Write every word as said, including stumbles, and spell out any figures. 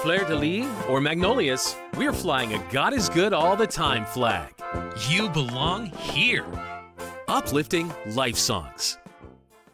fleur-de-lis or magnolias, we're flying a God is good all the time flag. You belong here. Uplifting life songs.